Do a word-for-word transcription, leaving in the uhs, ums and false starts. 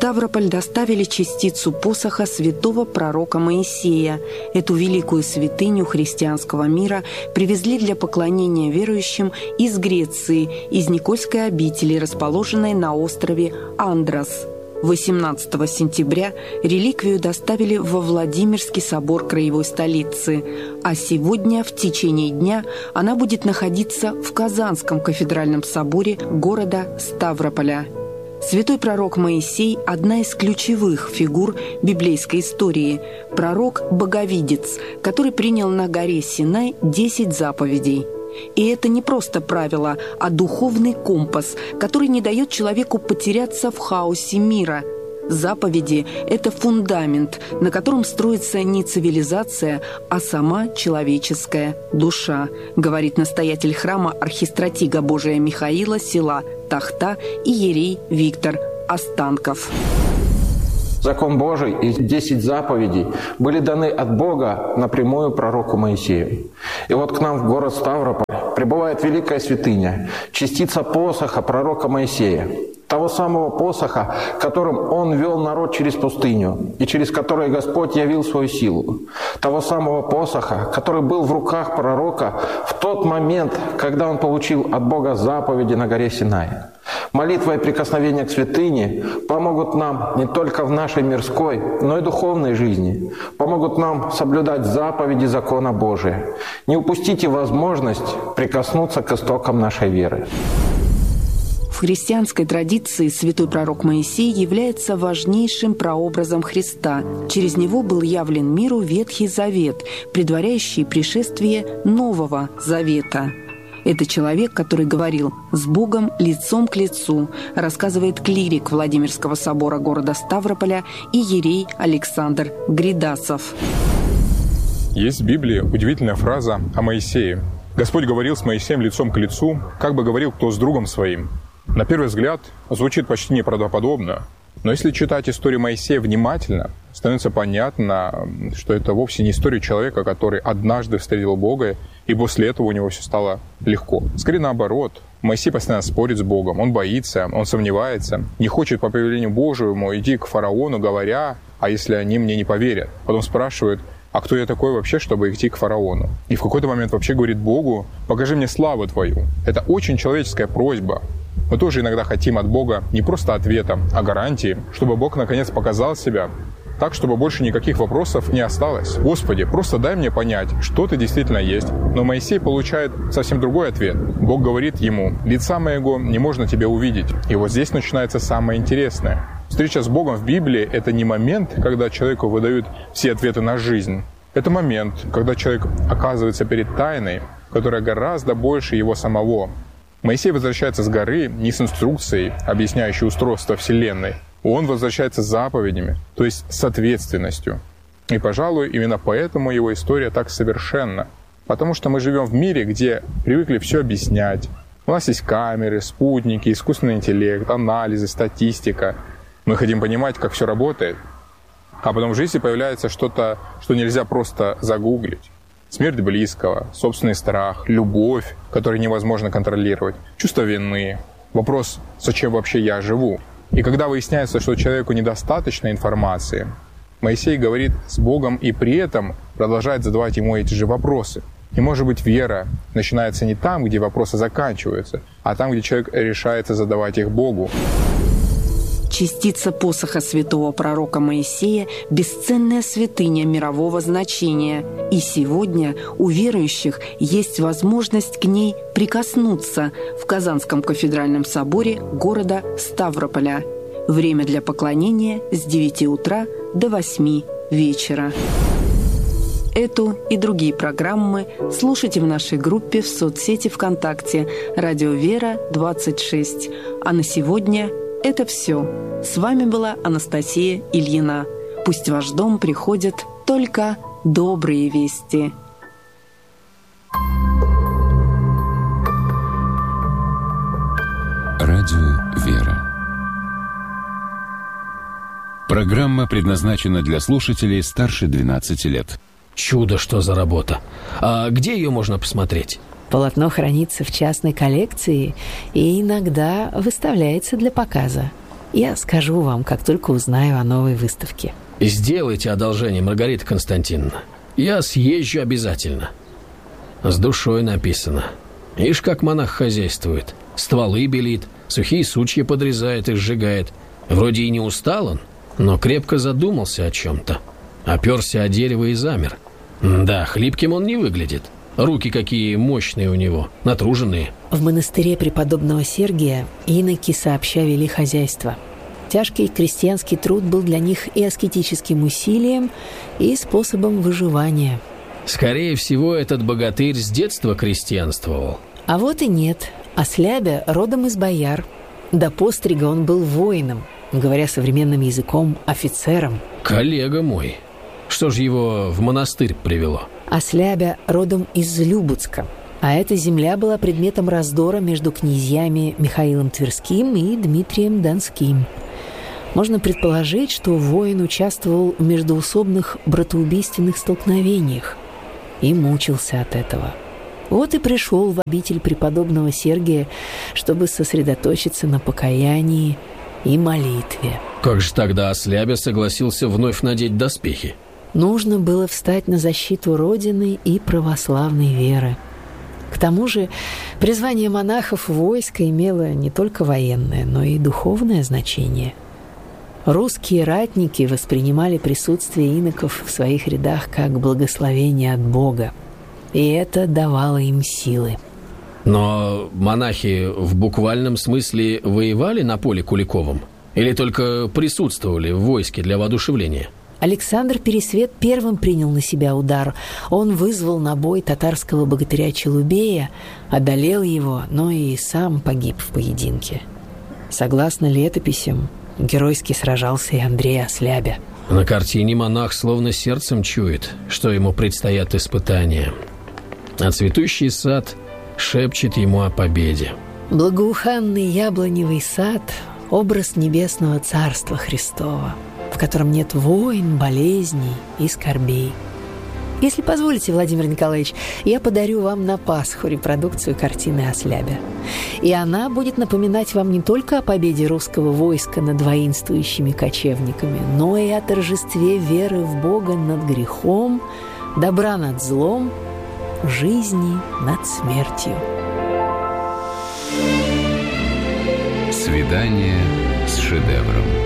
Ставрополь доставили частицу посоха святого пророка Моисея. Эту великую святыню христианского мира привезли для поклонения верующим из Греции, из Никольской обители, расположенной на острове Андрос. восемнадцатого сентября реликвию доставили во Владимирский собор краевой столицы, а сегодня в течение дня она будет находиться в Казанском кафедральном соборе города Ставрополя. Святой пророк Моисей – одна из ключевых фигур библейской истории. Пророк-боговидец, который принял на горе Синай десять заповедей. И это не просто правило, а духовный компас, который не дает человеку потеряться в хаосе мира. Заповеди – это фундамент, на котором строится не цивилизация, а сама человеческая душа, говорит настоятель храма архистратига Божия Михаила села Тахта иерей Виктор Останков. Закон Божий и десять заповедей были даны от Бога напрямую пророку Моисею. И вот к нам в город Ставрополь прибывает великая святыня, частица посоха пророка Моисея. Того самого посоха, которым он вел народ через пустыню, и через который Господь явил свою силу. Того самого посоха, который был в руках пророка в тот момент, когда он получил от Бога заповеди на горе Синай. Молитва и прикосновение к святыне помогут нам не только в нашей мирской, но и духовной жизни, помогут нам соблюдать заповеди закона Божия. Не упустите возможность прикоснуться к истокам нашей веры. В христианской традиции святой пророк Моисей является важнейшим прообразом Христа. Через него был явлен миру Ветхий Завет, предваряющий пришествие Нового Завета. Это человек, который говорил «с Богом лицом к лицу», рассказывает клирик Владимирского собора города Ставрополя иерей Александр Гридасов. Есть в Библии удивительная фраза о Моисее. Господь говорил с Моисеем лицом к лицу, как бы говорил кто с другом своим. На первый взгляд звучит почти неправдоподобно, но если читать историю Моисея внимательно, становится понятно, что это вовсе не история человека, который однажды встретил Бога, и после этого у него все стало легко. Скорее наоборот, Моисей постоянно спорит с Богом, он боится, он сомневается, не хочет по повелению Божьему идти к фараону, говоря, а если они мне не поверят? Потом спрашивают, а кто я такой вообще, чтобы идти к фараону? И в какой-то момент вообще говорит Богу, покажи мне славу твою. Это очень человеческая просьба. Мы тоже иногда хотим от Бога не просто ответа, а гарантии, чтобы Бог наконец показал себя так, чтобы больше никаких вопросов не осталось. Господи, просто дай мне понять, что ты действительно есть. Но Моисей получает совсем другой ответ. Бог говорит ему, лица моего не можно тебе увидеть. И вот здесь начинается самое интересное. Встреча с Богом в Библии – это не момент, когда человеку выдают все ответы на жизнь. Это момент, когда человек оказывается перед тайной, которая гораздо больше его самого. Моисей возвращается с горы не с инструкцией, объясняющей устройство Вселенной. Он возвращается с заповедями, то есть с ответственностью. И, пожалуй, именно поэтому его история так совершенна. Потому что мы живем в мире, где привыкли все объяснять. У нас есть камеры, спутники, искусственный интеллект, анализы, статистика. Мы хотим понимать, как все работает. А потом в жизни появляется что-то, что нельзя просто загуглить. Смерть близкого, собственный страх, любовь, которую невозможно контролировать, чувство вины, вопрос, зачем вообще я живу. И когда выясняется, что человеку недостаточно информации, Моисей говорит с Богом и при этом продолжает задавать ему эти же вопросы. И, может быть, вера начинается не там, где вопросы заканчиваются, а там, где человек решается задавать их Богу. Частица посоха святого пророка Моисея – бесценная святыня мирового значения. И сегодня у верующих есть возможность к ней прикоснуться в Казанском кафедральном соборе города Ставрополя. Время для поклонения с девяти утра до восьми вечера. Эту и другие программы слушайте в нашей группе в соцсети ВКонтакте «Радио Вера двадцать шесть». А на сегодня это все. С вами была Анастасия Ильина. Пусть в ваш дом приходят только добрые вести. Радио Вера. Программа предназначена для слушателей старше двенадцати лет. Чудо, что за работа. А где ее можно посмотреть? Полотно хранится в частной коллекции и иногда выставляется для показа. Я скажу вам, как только узнаю о новой выставке. Сделайте одолжение, Маргарита Константиновна. Я съезжу обязательно. С душой написано. Ишь, как монах хозяйствует. Стволы белит, сухие сучья подрезает и сжигает. Вроде и не устал он, но крепко задумался о чем-то. Оперся о дерево и замер. Да, хлипким он не выглядит. Руки какие мощные у него, натруженные. В монастыре преподобного Сергия иноки сообща вели хозяйство. Тяжкий крестьянский труд был для них и аскетическим усилием, и способом выживания. Скорее всего, этот богатырь с детства крестьянствовал. А вот и нет. Ослябя родом из бояр. До пострига он был воином, говоря современным языком, офицером. Коллега мой. Что ж его в монастырь привело? Ослябя родом из Любуцка. А эта земля была предметом раздора между князьями Михаилом Тверским и Дмитрием Донским. Можно предположить, что воин участвовал в междоусобных братоубийственных столкновениях и мучился от этого. Вот и пришел в обитель преподобного Сергия, чтобы сосредоточиться на покаянии и молитве. Как же тогда Ослябя согласился вновь надеть доспехи? Нужно было встать на защиту Родины и православной веры. К тому же призвание монахов в войско имело не только военное, но и духовное значение. Русские ратники воспринимали присутствие иноков в своих рядах как благословение от Бога, и это давало им силы. Но монахи в буквальном смысле воевали на поле Куликовом? Или только присутствовали в войске для воодушевления? Александр Пересвет первым принял на себя удар. Он вызвал на бой татарского богатыря Челубея, одолел его, но и сам погиб в поединке. Согласно летописям, геройски сражался и Андрей Ослябя. На картине монах словно сердцем чует, что ему предстоят испытания. А цветущий сад шепчет ему о победе. Благоуханный яблоневый сад – образ небесного царства Христова, в котором нет войн, болезней и скорбей. Если позволите, Владимир Николаевич, я подарю вам на Пасху репродукцию картины Ослябя. И она будет напоминать вам не только о победе русского войска над воинствующими кочевниками, но и о торжестве веры в Бога над грехом, добра над злом, жизни над смертью. Свидание с шедевром.